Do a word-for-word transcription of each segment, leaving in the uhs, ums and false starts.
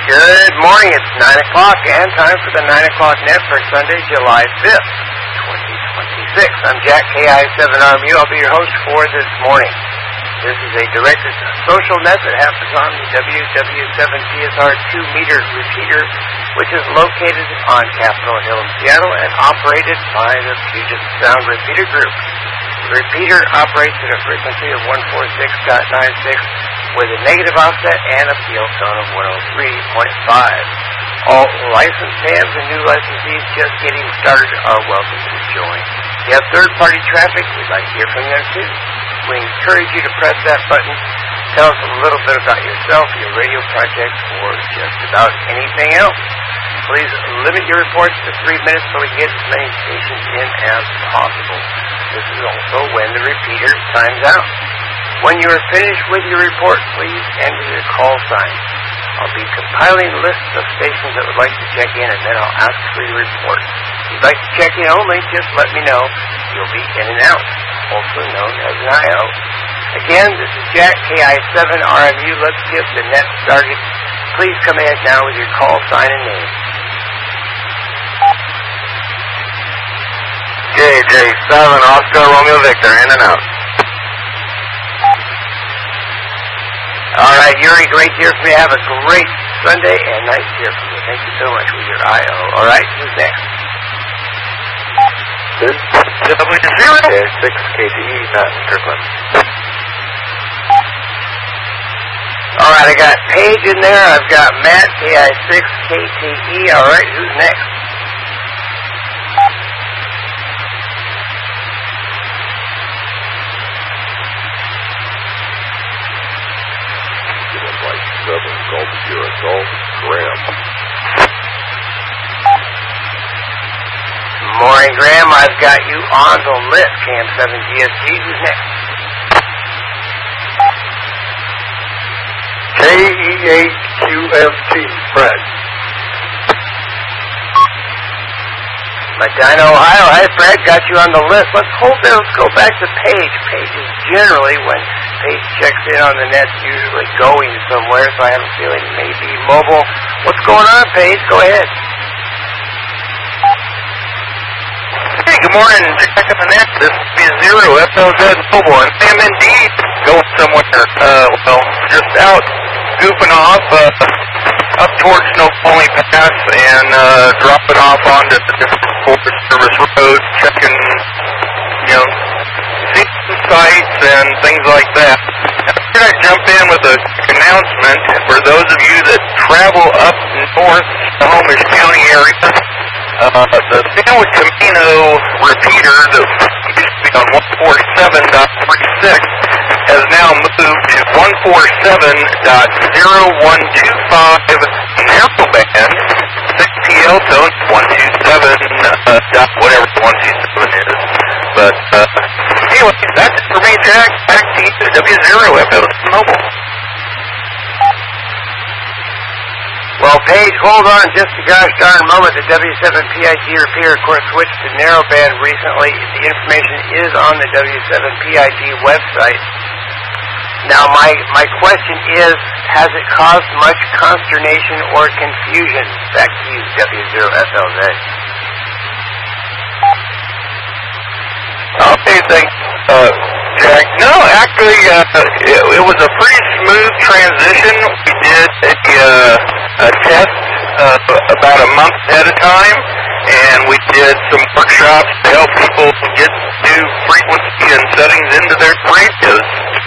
Good morning. It's nine o'clock and time for the nine o'clock net for Sunday, July fifth, twenty twenty-six. I'm Jack, K I seven R M U. I'll be your host for this morning. This is a directed social net that happens on the W W seven P S R two meter repeater, which is located on Capitol Hill in Seattle and operated by the Puget Sound Repeater Group. The repeater operates at a frequency of one forty-six point nine six with a negative offset and a field tone of one oh three point five. All licensed fans and new licensees just getting started are welcome to join. If you have third-party traffic, we'd like to hear from them too. We encourage you to press that button. Tell us a little bit about yourself, your radio project, or just about anything else. Please limit your reports to three minutes so we can get as many stations in as possible. This is also when the repeater times out. When you are finished with your report, please enter your call sign. I'll be compiling lists of stations that would like to check in, and then I'll ask for your report. If you'd like to check in only, just let me know. You'll be in and out, also known as an I O. Again, this is Jack, K I seven R M U. Let's get the net started. Please come ahead now with your call sign and name. J J seven Oscar Romeo Victor, in and out. All right, Yuri, great to hear from you. Have a great Sunday and nice to hear from you. Thank you so much with your I O. All right, who's next? This W zero six K T E, Matt in Kirkland. All right, I got Paige in there. I've got Matt, K I six K T E. All right, who's next? seven Golf Sierra Golf Graham. Morning, Graham. I've got you on the list. Cam seven G S G. Who's next? K E eight Q F T, Fred. Medina, Ohio. Hi, Fred. Got you on the list. Let's hold there. Let's go back to Paige. Paige is generally, when Paige checks in on the net, usually going somewhere, so I have a feeling maybe mobile. What's going on, Paige? Go ahead. Hey, good morning. Check on the net. This is zero F L Z mobile, and I am indeed going somewhere. Uh, well, just out goofing off uh, up towards Snoqualmie Pass and uh, dropping off onto the different Forest Service roads, checking, you know, seeing sites and things like that. After I jump in with a quick announcement for those of you that travel up north, Snohomish County area, uh, the Sandwich Camino repeater that used to be on one forty-seven point thirty-six has now moved to one forty-seven point zero one two five narrowband, six T L tone, one twenty-seven, uh, dot whatever one twenty-seven is. But, uh, anyway, that's it for me, Jack. Back to you, W zero F L Z Mobile. Well, Paige, hold on just a gosh darn moment. The W seven P I G repeater, of course, switched to narrowband recently. The information is on the W seven P I G website. Now, my, my question is, has it caused much consternation or confusion? Back to you, W zero F L Z. Okay, thanks, uh, Jack. No, actually, uh, it, it was a pretty smooth transition. We did a, uh, a test uh, about a month ahead of time, and we did some workshops to help people get new frequency and settings into their radios.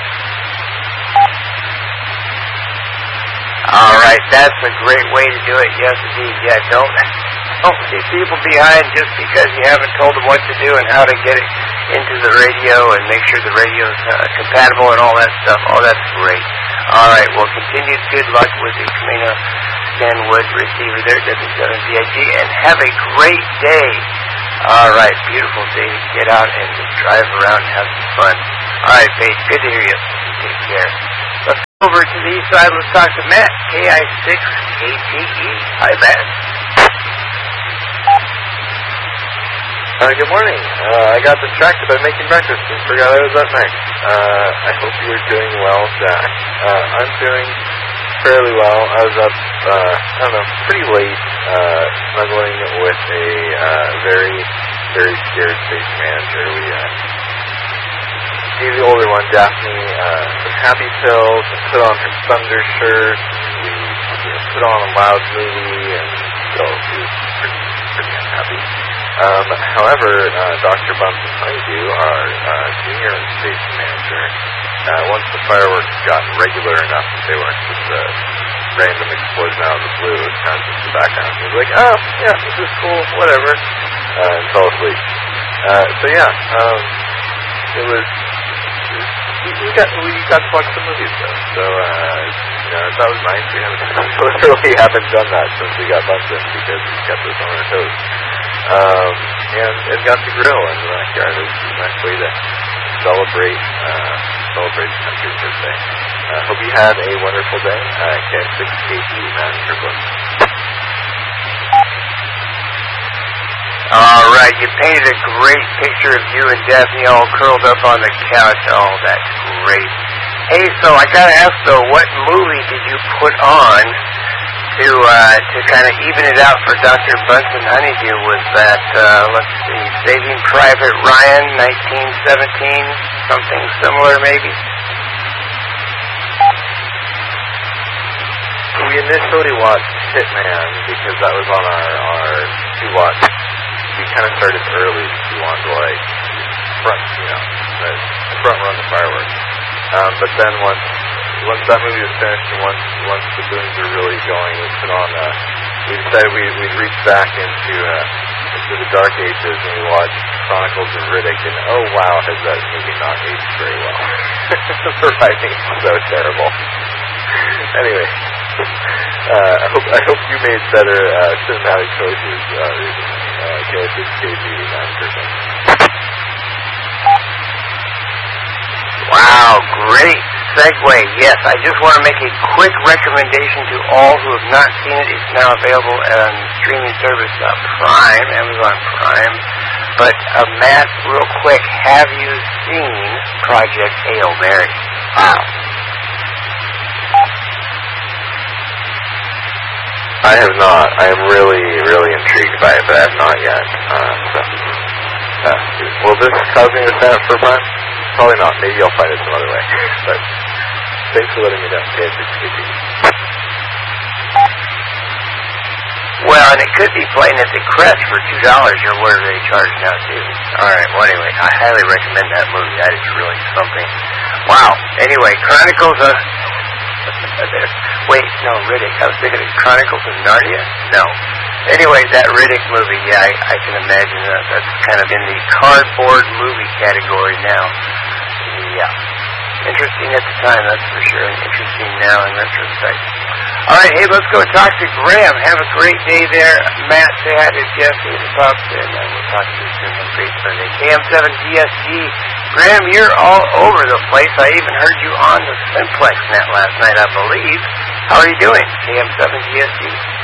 All right, that's a great way to do it. Yes, indeed. Yeah, don't don't leave people behind just because you haven't told them what to do and how to get it into the radio and make sure the radio's uh, compatible and all that stuff. Oh, that's great. All right, well, continued good luck with the Camino Stanwood receiver there, W seven P I G, and have a great day. All right, beautiful day to get out and just drive around and have some fun. All right, Paige, good to hear you. Take care. Let's go over to the east side. Let's talk to Matt, K I six K T E. Hi, Matt. Uh, good morning. Uh, I got distracted by making breakfast and forgot I was up next. Uh, I hope you're doing well, Jack. Uh, I'm doing fairly well. I was up uh, I don't know, pretty late, uh, snuggling with a uh, very, very scared space manager. We uh, gave the older one, Daphne, uh, some happy pills, and put on her Thunder shirt. We you know, put on a loud movie, and so she was pretty, pretty unhappy. Um, however, uh, Doctor Bumps and Honeydew, our uh, junior space manager, uh, once the fireworks got regular enough that they weren't just a random explosion out of the blue, it was kind of just the background. He was like, oh, yeah, this is cool, whatever, uh, and fell asleep. Uh, so yeah, um, it was, we, we got we got to watch some movies though, so, uh, you know, that was nice. We haven't, literally haven't done that since we got bumped in because we kept us on our toes. Um, and, and got to grill in the backyard. It was a nice way to celebrate, uh, celebrate the country's birthday. I uh, hope you had a wonderful day. Uh, K six K G, man, Brooklyn. All right, you painted a great picture of you and Daphne all curled up on the couch. Oh, that's great. Hey, so I gotta ask though, what movie did you put on to uh, to kind of even it out for Doctor Bunsen Honeydew? Was that, uh, let's see, Saving Private Ryan, nineteen seventeen, something similar maybe? We initially watched Hitman because that was on our, our two watch. We kind of started early. We wanted to like front, you know, front run the fireworks. Um, but then once once that movie was finished and once once the booms were really going, we put on. Uh, we decided we we'd reach back into uh, into the dark ages and we watched Chronicles of Riddick. And oh wow, has that movie not aged very well? The writing is so terrible. Anyway. Uh, I hope I hope you made better uh, cinematic choices uh, recently. Uh, K six K G, nine percent. Wow, great segue. Yes, I just want to make a quick recommendation to all who have not seen it. It's now available on streaming service uh, Prime, Amazon Prime. But uh, Matt, real quick, have you seen Project Hail Mary? Wow. I have not. I am really, really intrigued by it, but I have not yet. Uh, so, uh, will this cause me to sign up for Prime? Probably not. Maybe I'll find it some other way. But thanks for letting me know. K six K G. Well, and it could be playing at the Crest for two dollars or whatever they charge now, too. All right. Well, anyway, I highly recommend that movie. That is really something. Wow. Anyway, Chronicles of... Wait, no, Riddick. I was thinking of Chronicles of Narnia? No. Anyway, that Riddick movie, yeah, I, I can imagine that. That's kind of in the cardboard movie category now. Yeah. Interesting at the time, that's for sure. And interesting now in retrospect. All right, hey, let's go talk to Graham. Have a great day there. Matt, say hi to Jesse and Pups, and uh, we'll talk to you soon. Have a great Sunday. K M seven D S G. Graham, you're all over the place. I even heard you on the Simplex Net last night, I believe. How are you doing, K M seven D S G?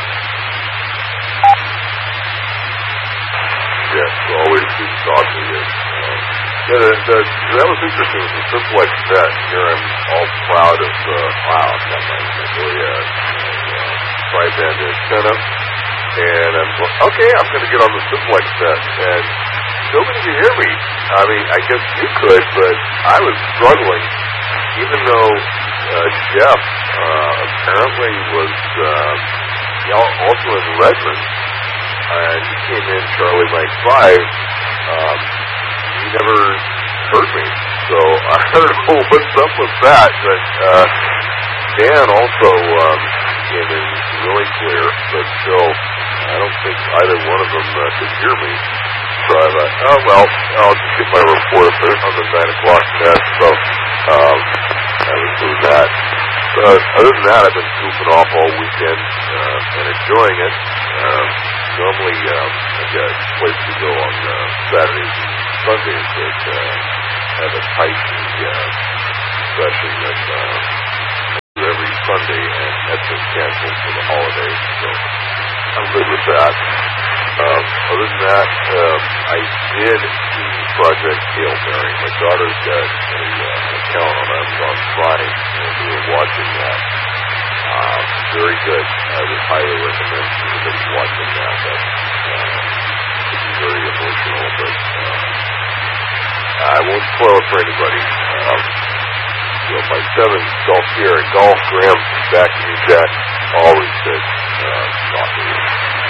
Yes, always good to talk to you. Um, yeah, the, the, that was interesting with the Simplex Net. Here I'm all proud of, uh, wow, I've got my really, uh, uh, tri-band antenna. And I'm going, okay, I'm going to get on the Simplex Net. And nobody could hear me. I mean, I guess you could, but I was struggling, even though uh, Jeff uh, apparently was uh, also in Redmond, and he came in Charlie Mike five. Um, he never heard me, so I don't know what's up with that. But uh, Dan also um, came in really clear, but still, I don't think either one of them uh, could hear me. So I thought, oh, well, I'll just get my report on the nine o'clock net. So um, I was doing that. But other than that, I've been goofing off all weekend uh, and enjoying it. Um, normally, um, I've got a place to go on uh, Saturdays and Sundays, but uh, I have a tight uh, session that uh, I do every Sunday, and that's been canceled for the holidays. So I'm good with that. Um, other than that, um, I did see Project Hail Mary. My daughter's got a, uh, an account on Amazon Prime, and we were watching that. Um, very good. I would highly recommend everybody watching that. That's uh, very emotional, but uh, I won't spoil it for anybody. Um, you know, my seven, Golf Sierra Golf, Graham, back to you, Jack. Always said, uh, talk to you.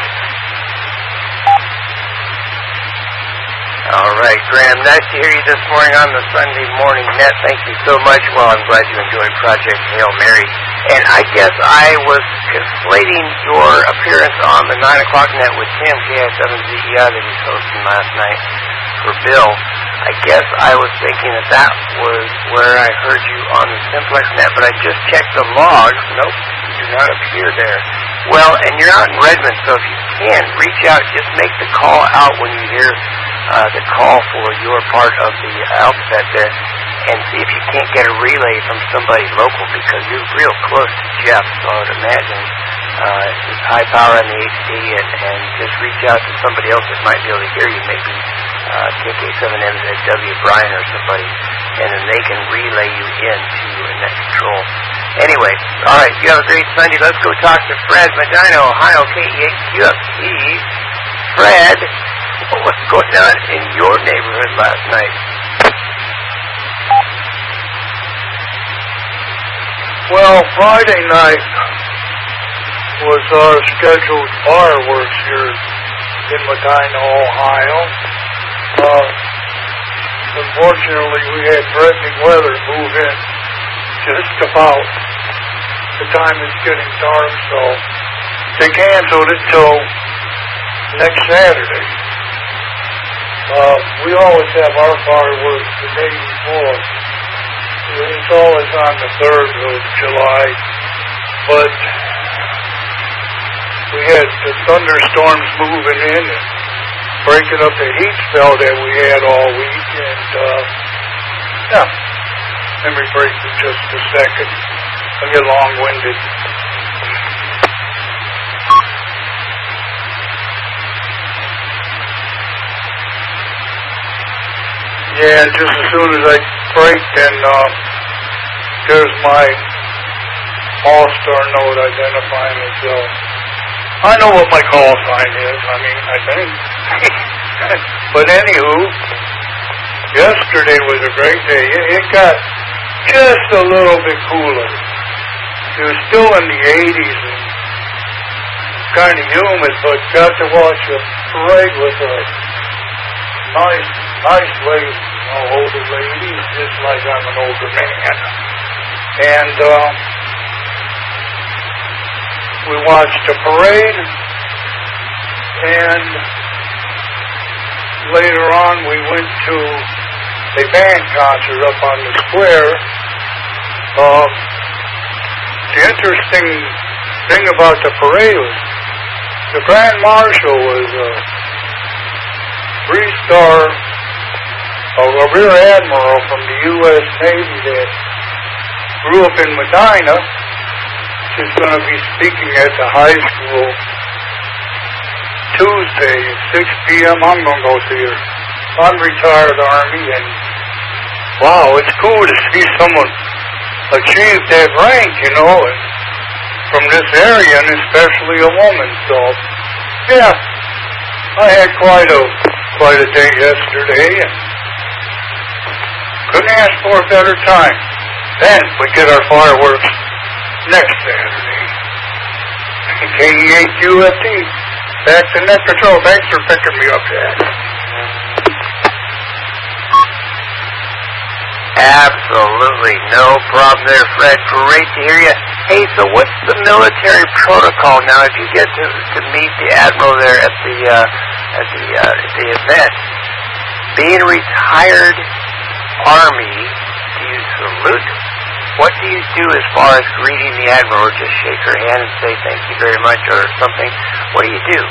All right, Graham, nice to hear you this morning on the Sunday Morning Net. Thank you so much. Well, I'm glad you enjoyed Project Hail Mary. And I guess I was conflating your appearance on the nine o'clock net with Tim, K I seven Z E I, that he's hosting last night for Bill. I guess I was thinking that that was where I heard you on the Simplex net, but I just checked the logs. Nope, you do not appear there. Well, and you're out in Redmond, so if you can, reach out, just make the call out when you hear uh, the call for your part of the alphabet there, and see if you can't get a relay from somebody local, because you're real close to Jeff, so I would imagine uh, it's high power on the H D, and, and just reach out to somebody else that might be able to hear you, maybe uh, K K seven M Z W Brian or somebody, and then they can relay you into net control. Anyway, all right, you have a great Sunday. Let's go talk to Fred, Medina, Ohio, K E eight Q F C. Fred, what's going on in your neighborhood last night? Well, Friday night was our scheduled fireworks here in Medina, Ohio. Uh, unfortunately, we had threatening weather move in just about the time it's getting dark, so they canceled it till next Saturday. Uh, we always have our fireworks the day before. It's always on the third of July, but we had the thunderstorms moving in and breaking up the heat spell that we had all week, and uh, yeah, let me break for just a second. I get long-winded. Yeah, just as soon as I break, then uh, there's my all-star note identifying myself. I know what my call sign is, I mean, I think. But anywho, yesterday was a great day. It, it got just a little bit cooler. It was still in the eighties and kind of humid, but got to watch a parade with a nice, nice lady, you know, older lady, just like I'm an older man. And uh, we watched a parade, and later on we went to a band concert up on the square. Uh, the interesting thing about the parade was the Grand Marshal was a three-star, a, a rear admiral from the U S Navy that grew up in Medina. She's going to be speaking at the high school Tuesday at six p.m. I'm going to go see her. I'm retired Army, and wow, it's cool to see someone achieve that rank, you know, and from this area, and especially a woman. So, yeah, I had quite a quite a day yesterday, and couldn't ask for a better time. Then we get our fireworks next Saturday. K E eight Q F T. Back to net control. Thanks for picking me up, Dad. Absolutely no problem there, Fred. Great to hear you. Hey, so what's the military protocol now if you get to, to meet the admiral there at the uh, at the uh, the event? Being retired Army, do you salute? What do you do as far as greeting the admiral, or just shake her hand and say thank you very much or something? What do you do?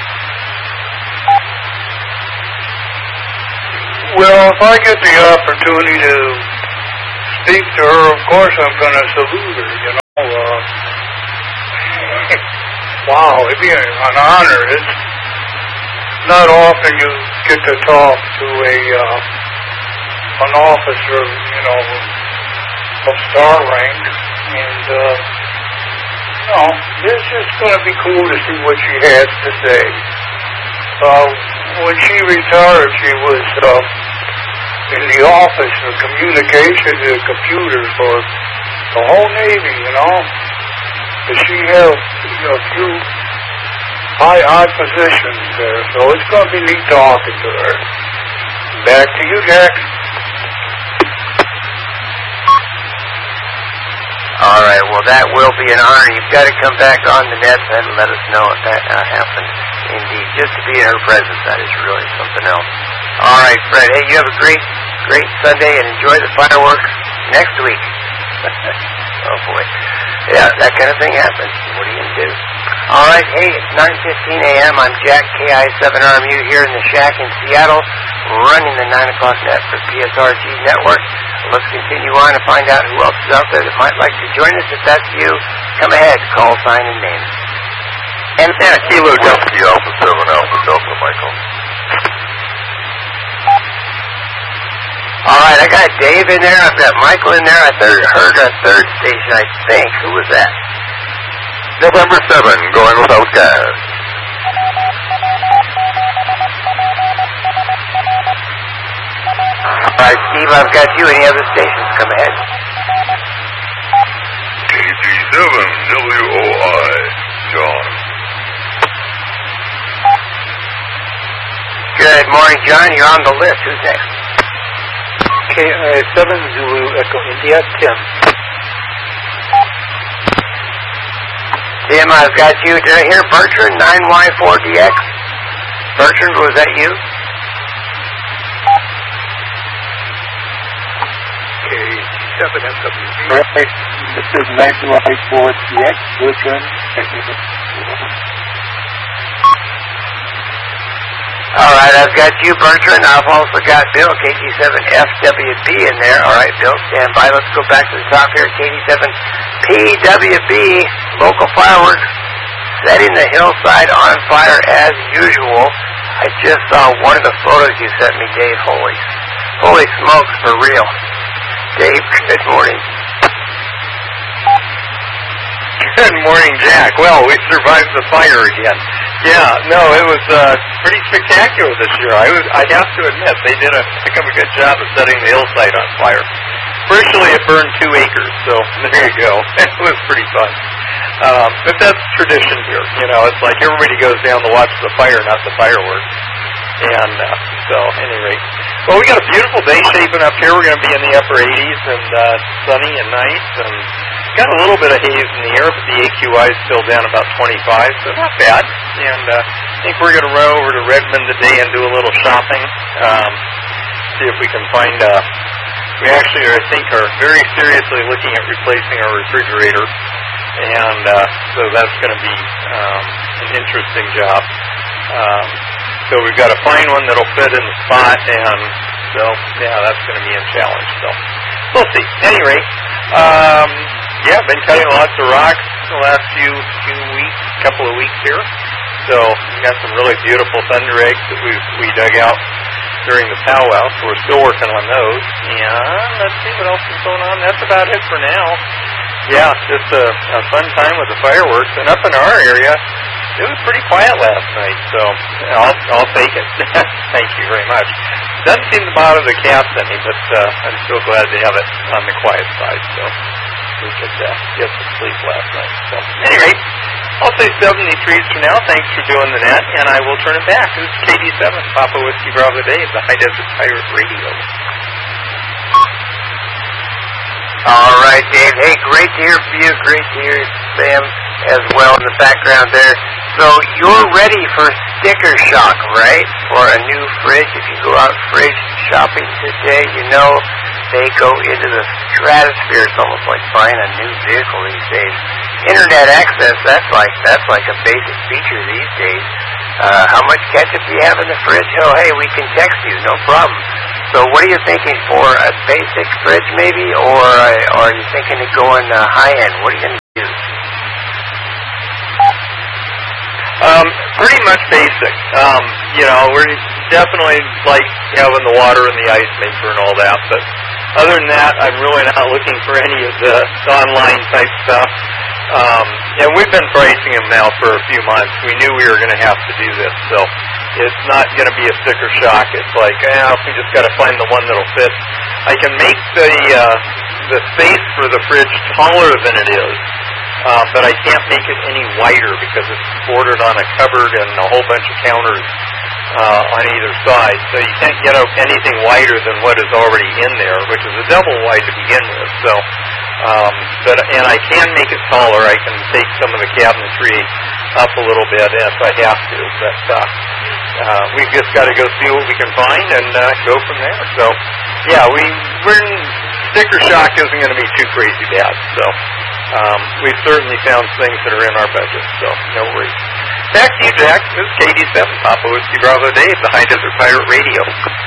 Well, if I get the opportunity to speak to her, of course I'm going to salute her, you know. Uh, wow, it'd be an honor. It's not often you get to talk to a uh, an officer, you know, of star rank, and uh, know, it's just going to be cool to see what she has to say. Uh, when she retired, she was uh, in the office of communication and computers for the whole Navy, you know. But she held a few high, high positions there, so it's going to be neat talking to her. Back to you, Jack. All right, well, that will be an honor. You've got to come back on the net and let us know if that uh, happened. Indeed, just to be in her presence, that is really something else. All right, Fred, hey, you have a great, great Sunday and enjoy the fireworks next week. Oh, boy. Yeah, that kind of thing happens. What are you going to do? All right, hey, it's nine fifteen a.m. I'm Jack, K I seven R M U, here in the shack in Seattle, running the nine o'clock net for P S R G Network. Let's continue on and find out who else is out there that might like to join us. If that's you, come ahead, call, sign, and name. And yeah, Kilo Delta Alpha seven Alpha Delta Michael. All right, I got Dave in there. I've got Michael in there. I third, heard a third station, I think. Who was that? November seventh, going without gas. All right, Steve, I've got you. Any other stations? Come ahead. K G seven W O I, John. Good morning, John. You're on the list. Who's next? K I seven Zulu Echo India, Tim. Tim, I've got you. Did I hear Bertrand, nine Y four D X? Bertrand, was that you? K seven S W V. Right. This is nine Y four D X, Bertrand. All right, I've got you, Bertrand. I've also got Bill, K T seven F W B in there. All right, Bill, stand by. Let's go back to the top here. K T seven P W B, local fireworks, setting the hillside on fire as usual. I just saw one of the photos you sent me, Dave. Holy, holy smokes, for real. Dave, good morning. Good morning, Jack. Well, we survived the fire again. Yeah, no, it was uh, pretty spectacular this year. I was, I have to admit, they did a heck of a good job of setting the hillside on fire. Virtually, it burned two acres, so there you go. It was pretty fun. Um, but that's tradition here. You know, it's like everybody goes down to watch the fire, not the fireworks. And uh, so, at any rate. Well, we got a beautiful day shaping up here. We're going to be in the upper eighties and uh, sunny and nice. And got a little bit of haze in the air, but the A Q I is still down about twenty-five, so not bad. And uh, I think we're going to run over to Redmond today and do a little shopping. Um, see if we can find... Uh, we actually, I think, are very seriously looking at replacing our refrigerator. And uh, so that's going to be um, an interesting job. Um, so we've got to find one that'll fit in the spot, and so, yeah, that's going to be a challenge. So we'll see. At any rate, um, yeah, been cutting lots of rocks the last few few weeks, couple of weeks here. So we've got some really beautiful thunder eggs that we we dug out during the powwow, so we're still working on those. And let's see what else is going on. That's about it for now. Yeah, just a, a fun time with the fireworks. And up in our area, it was pretty quiet last night, so I'll, I'll take it. Thank you very much. Doesn't seem to bother the cats any, but uh, I'm so glad to have it on the quiet side, so we could uh, get some sleep last night. So, at any rate, I'll say seventy-threes for now. Thanks for doing the net, and I will turn it back. This is K D seven, Papa Whiskey Bravo Dave, the High Desert Pirate Radio. All right, Dave. Hey, great to hear from you. Great to hear Sam as well in the background there. So you're ready for sticker shock, right? For a new fridge. If you go out fridge shopping today, you know they go into the stratosphere. It's almost like buying a new vehicle these days. Internet access, that's like that's like a basic feature these days. Uh, how much ketchup do you have in the fridge? Oh, hey, we can text you, no problem. So what are you thinking for a basic fridge maybe, or, uh, or are you thinking of going uh, high end? What are you going to do? Um, pretty much basic. Um, you know, we're definitely like having the water and the ice maker and all that, but other than that, I'm really not looking for any of the online type stuff. Um, Yeah, we've been pricing them now for a few months. We knew we were going to have to do this, so it's not going to be a sticker shock. It's like, eh, we just got to find the one that'll fit. I can make the uh, the space for the fridge taller than it is, uh, but I can't make it any wider because it's bordered on a cupboard and a whole bunch of counters uh, on either side. So you can't get out anything wider than what is already in there, which is a double wide to begin with. So. Um, but and I can make it taller. I can take some of the cabinetry up a little bit if I have to. But uh, uh, we've just got to go see what we can find and uh, go from there. So, yeah, we we're sticker shock isn't going to be too crazy bad. So um, we've certainly found things that are in our budget. So no worries. Back to you, Jack. This is K D seven, Papa Whiskey Bravo Dave, the High Desert Pirate Radio.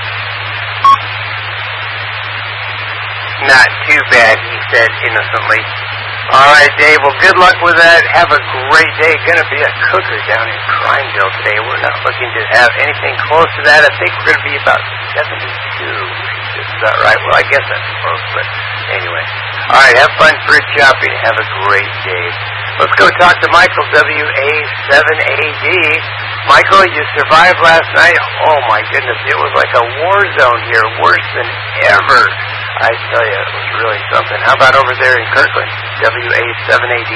Not too bad, he said innocently. All right, Dave. Well, good luck with that. Have a great day. Going to be a cooker down in Crimeville today. We're not looking to have anything close to that. I think we're going to be about seventy-two. Is that right? Well, I guess that's close, but anyway. All right, have fun fridge shopping. Have a great day. Let's go talk to Michael, W A seven A D. Michael, you survived last night. Oh, my goodness. It was like a war zone here, worse than ever. I tell you, it was really something. How about over there in Kirkland, W A seven A D?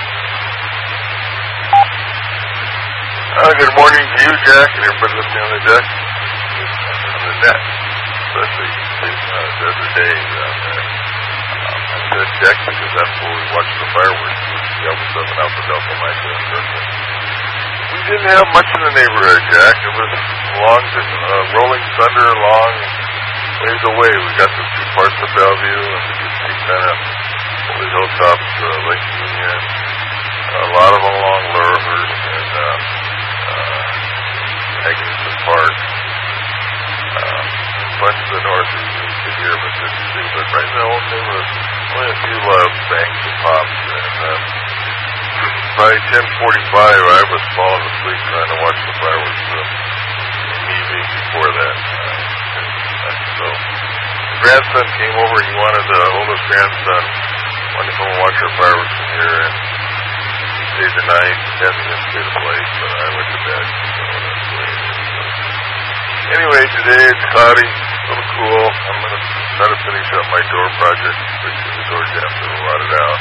Uh, good morning to you, Jack, and everybody listening on the deck. On the net, especially uh, the other day down there. Um, I said deck because that's where we watched the fireworks. The Alpha seven Alpha Delta Mike in Kirkland. We didn't have much in the neighborhood, Jack. It was long, uh, rolling thunder, long ways away. We got to see parts of Bellevue, and we could see kind of Holy Hilltops, uh, Lake Union, a lot of them along Lurvers and uh, uh, Magnuson Park. Uh, a bunch to the north we could hear, but didn't see. But right now, there was only a few loud bangs and pops. And uh, by ten forty-five, I was falling asleep trying to watch the fireworks uh, immediately before that. Uh, So, the grandson came over. He wanted the oldest grandson wanted to come and watch our fireworks from here, and he stayed the night. Dad didn't stay the place, but I went to bed. So that's the way it is. So. Anyway, today it's cloudy, a little cool. I'm going to try to finish up my door project, which is the door jams that are rotted out.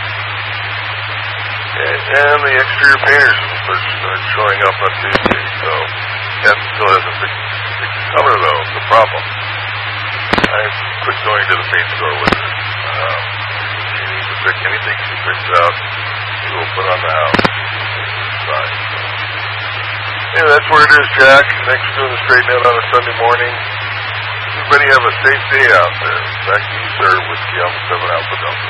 And, and the exterior painters are showing up on Tuesday, so Captain still hasn't fixed the color, though. It's a problem. I quit going to the paint store with her. Um, she needs to pick anything she picks out, she will put on the house. Fine. So. Yeah, that's where it is, Jack. Thanks for doing the straight net on a Sunday morning. Everybody have a safe day out there. Back to you, sir, with the Alpha seven Alpha Delta.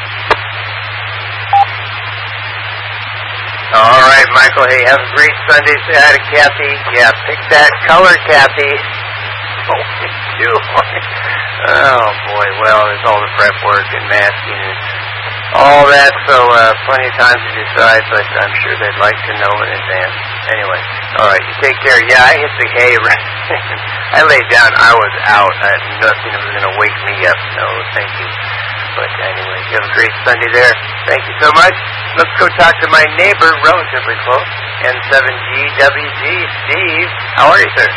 All right, Michael. Hey, have a great Sunday. Say hi to Kathy. Yeah, pick that color, Kathy. Oh, you. Oh, boy. Well, there's all the prep work and masking and all that, so uh, plenty of time to decide, but I'm sure they'd like to know in advance. Anyway, all right, you take care. Yeah, I hit the hay. I laid down. I was out. I had nothing that was going to wake me up. No, thank you. But anyway, you have a great Sunday there. Thank you so much. Let's go talk to my neighbor, relatively close, N seven G W G. Steve, how are you, sir?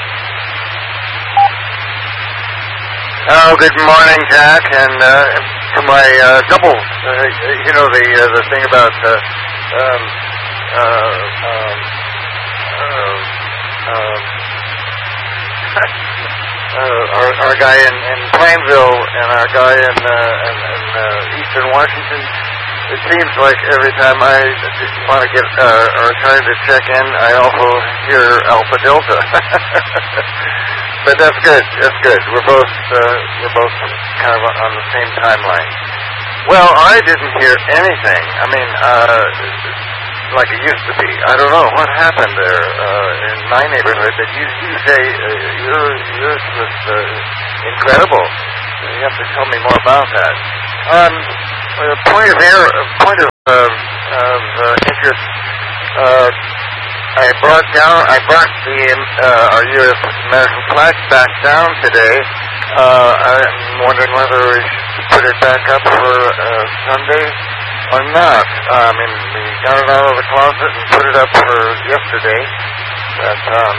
Oh, good morning, Jack, and uh, to my uh, double, uh, you know, the uh, the thing about uh, um, uh, um, uh, uh, uh, our, our guy in, in Plainville and our guy in, uh, in, in uh, Eastern Washington. It seems like every time I want to get uh, or trying to check in, I also hear Alpha Delta. But that's good. That's good. We're both uh, we're both kind of on the same timeline. Well, I didn't hear anything. I mean, uh, like it used to be. I don't know what happened there uh, in my neighborhood. But you you say uh, your yours was uh, incredible. You have to tell me more about that. Um, a point of air, a point of uh, of uh, interest. Uh, I brought down, I brought the uh, our U S American flag back down today. Uh, I'm wondering whether we should put it back up for uh, Sunday. or not. I mean, we got it out of the closet and put it up for yesterday. But, um,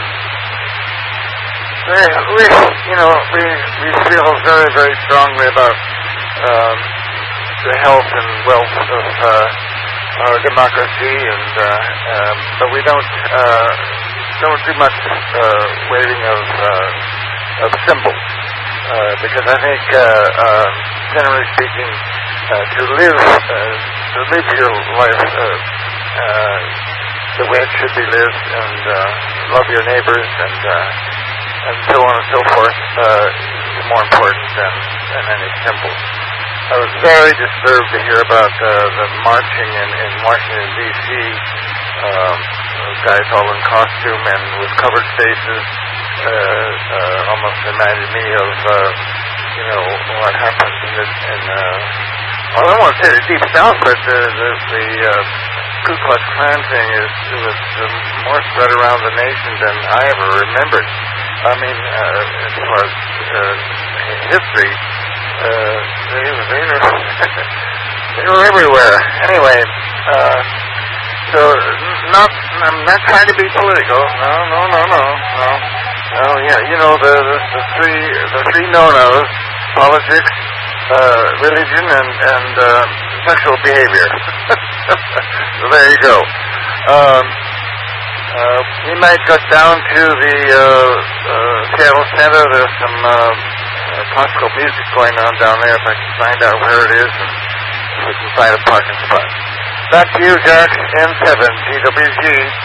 we, we you know, we, we feel very, very strongly about um, the health and wealth of uh, our democracy, and uh, um, but we don't uh, don't do much uh, waving of uh, of symbols uh, because I think, uh, uh, generally speaking, uh, to live uh, to live your life uh, uh, the way it should be lived, and uh, love your neighbors, and uh, and so on and so forth, uh, is more important than, than any symbol. I was very disturbed to hear about uh, the marching in, in Washington, D C Um, guys all in costume and with covered faces. Uh, uh, almost reminded me of, uh, you know, what happened in, the, in uh, well, I don't want to say the Deep South, but the, the, the uh, Ku Klux Klan thing is it was uh, more spread around the nation than I ever remembered. I mean, uh, as far as uh, history, uh, they, they, were they were everywhere. Anyway, uh, so not I'm not trying to be political. No, no, no, no, no. Oh yeah, you know the the, the three the three no-nos: politics, uh, religion, and and uh, sexual behavior. So there you go. Um, uh, we might go down to the uh, uh, Seattle Center. There's some uh, uh, classical music going on down there. If I can find out where it is, and if we can find a parking spot. Back to you, Jack. N seven T W G.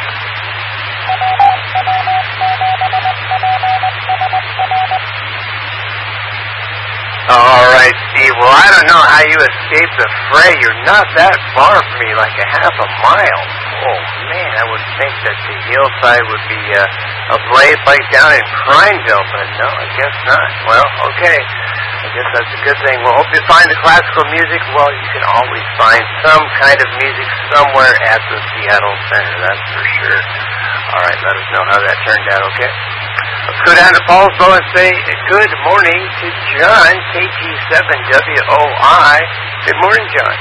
All right, Steve. Well, I don't know how you escaped the fray. You're not that far from me, like a half a mile. Oh, man, I would think that the hillside would be uh, ablaze like down in Prineville, but no, I guess not. Well, okay. I guess that's a good thing. Well, hope you find the classical music. Well, you can always find some kind of music somewhere at the Seattle Center, that's for sure. All right, let us know how that turned out, okay? Let's go down to Paulsville and say good morning to John, K T seven W O I. Good morning, John.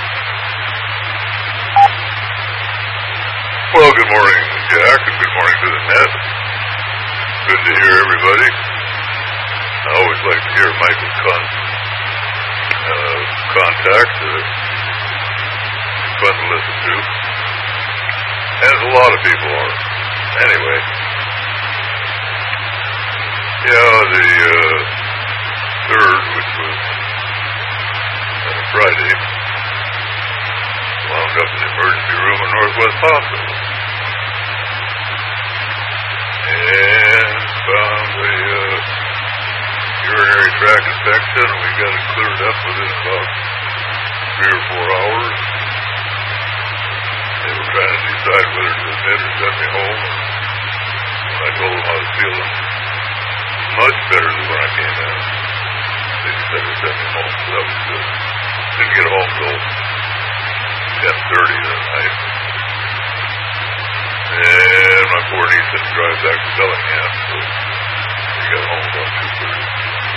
Well, good morning, Jack, and good morning to the net. Good to hear everybody. I always like to hear Michael's con- uh, contact. Uh, fun to listen to. As a lot of people are. Anyway. Yeah, the uh, third, which was uh, Friday, wound up in the emergency room in Northwest Hospital. And found a uh, urinary tract infection, and we got it cleared up within about three or four hours. They were trying to decide whether to admit or send me home. And when I told them I was feeling much better than when I came in, they decided to send me home, so that was good. Didn't get home till ten thirty that night. And my poor niece had to drive back to Bellingham, so we got home about two thirty.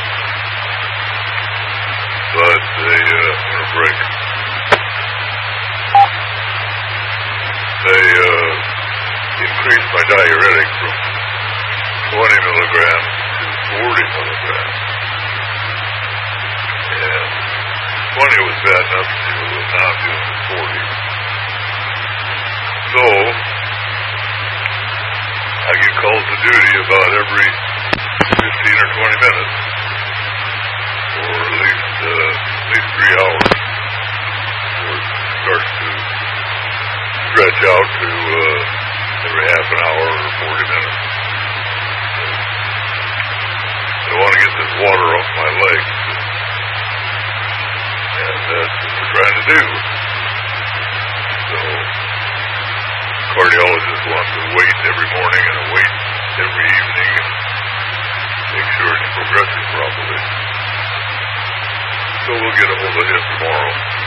But they, uh, I'm going to break. They, uh, increased my diuretic from twenty milligrams to forty milligrams. And twenty was bad enough to do with now I'm doing forty. So, I get calls to duty about every fifteen or twenty minutes. For at least, uh, at least three hours. Before it starts to stretch out to, uh, every half an hour or forty minutes. I want to get this water off my legs. And that's what we're trying to do. So, cardiologist wants to wait every morning and a wait every evening and make sure it's progressing properly. So we'll get a hold of him tomorrow.